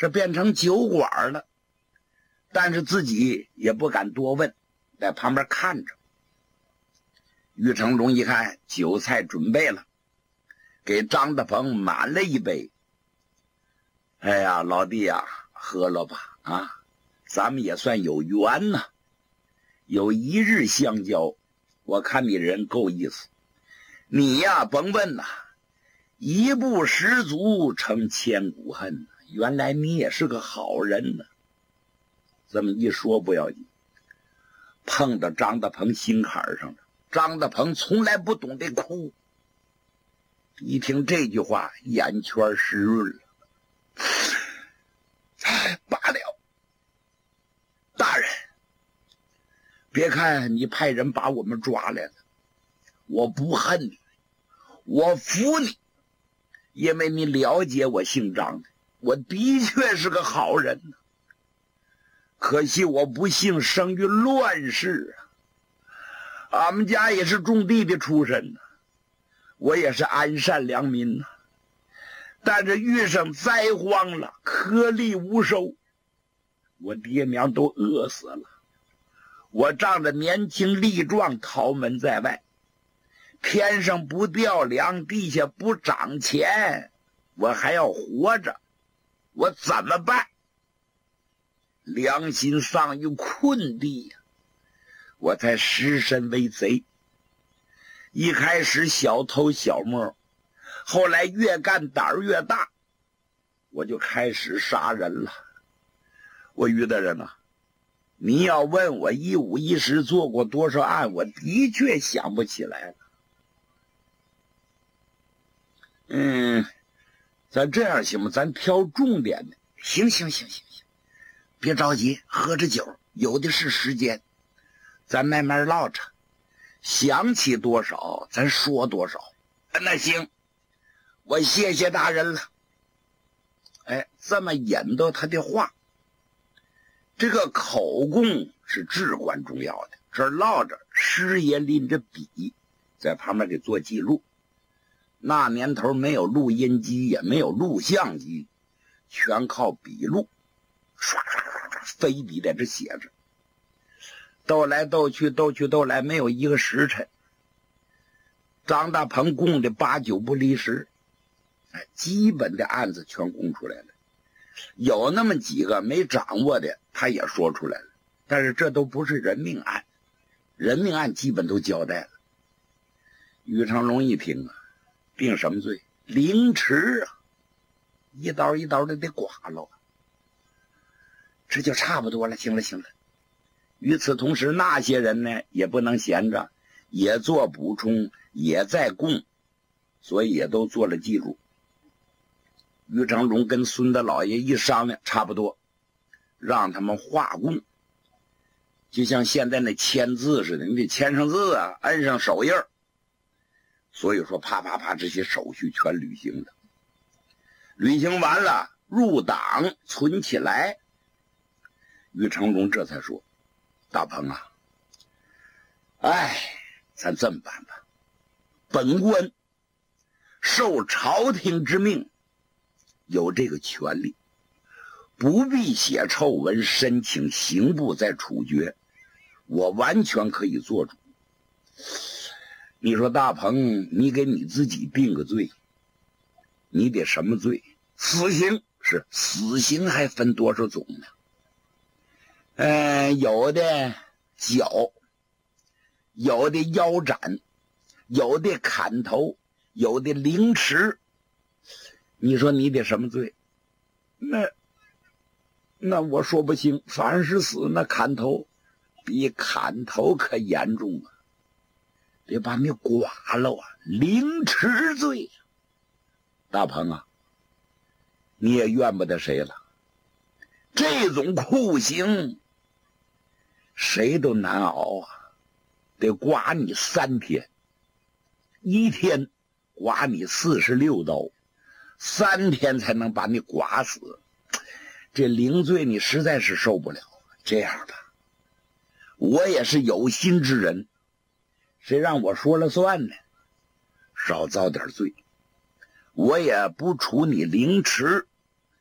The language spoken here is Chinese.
这变成酒馆了。但是自己也不敢多问，在旁边看着。于成龙一看酒菜准备了，给张大鹏满了一杯。哎呀，老弟呀，喝了吧啊，咱们也算有缘呐，有一日相交。我看你人够意思，你呀甭问呐，一不十足成千古恨，原来你也是个好人呢。这么一说不要紧，碰到张大鹏心坎上了。张大鹏从来不懂得哭，一听这句话眼圈湿润了。罢了，大人，别看你派人把我们抓来了，我不恨你，我服你，因为你了解我姓张的，我的确是个好人呢。可惜我不幸生于乱世啊，俺们家也是种地的出身呢，我也是安善良民呢。但是遇上灾荒了，颗粒无收，我爹娘都饿死了。我仗着年轻力壮逃门在外，天上不掉粮，地下不长钱，我还要活着，我怎么办？良心丧于困地呀，我才失身为贼。一开始小偷小摸，后来越干胆儿越大，我就开始杀人了。我于大人啊，你要问我一五一十做过多少案，我的确想不起来了。咱这样行吗？咱挑重点的。行，别着急，喝着酒，有的是时间，咱慢慢唠着，想起多少咱说多少。那行，我谢谢大人了。哎，这么引导他的话，这个口供是至关重要的。这儿唠着，师爷拎着笔在旁边给做记录。那年头没有录音机，也没有录像机，全靠笔录，刷刷刷刷，飞笔在这写着，斗来斗去，斗来，没有一个时辰。张大鹏供的8、9不离十，基本的案子全供出来了。有那么几个没掌握的，他也说出来了，但是这都不是人命案，人命案基本都交代了。于成龙一听啊，定什么罪？凌迟啊，一刀一刀的得剐了，这就差不多了。行了。与此同时，那些人呢也不能闲着，也做补充，也在供，所以也都做了记录。于成龙跟孙大老爷一商量，差不多让他们画供，就像现在那签字似的，你得签上字啊，摁上手印儿。所以说啪啪啪，这些手续全履行的，履行完了入党存起来。于成龙这才说，大鹏啊，咱这么办吧，本官受朝廷之命，有这个权利，不必写臭文申请刑部再处决，我完全可以做主。你说大鹏，你给你自己定个罪，你得什么罪？死刑。是死刑还分多少种呢？有的绞，有的腰斩，有的砍头，有的凌迟。你说你得什么罪？那我说不清，反是死。那砍头比砍头可严重啊，得把你剐了啊，凌迟罪。大鹏啊，你也怨不得谁了，这种酷刑谁都难熬啊，得剐你3天，一天剐你46刀，3天才能把你剐死。这凌罪你实在是受不了。这样吧，我也是有心之人，谁让我说了算呢？少遭点罪，我也不处你凌迟，